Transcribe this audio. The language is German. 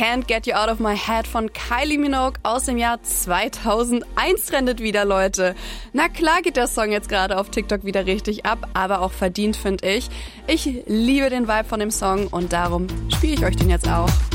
Can't Get You Out of My Head von Kylie Minogue aus dem Jahr 2001 trendet wieder, Leute. Na klar geht der Song jetzt gerade auf TikTok wieder richtig ab, aber auch verdient, finde ich. Ich liebe den Vibe von dem Song und darum spiele ich euch den jetzt auch.